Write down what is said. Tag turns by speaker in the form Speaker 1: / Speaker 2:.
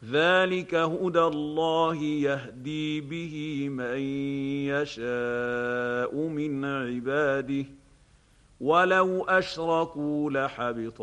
Speaker 1: ذلك هدى الله يهدي به من يشاء من عباده ولو اشركوا لحبط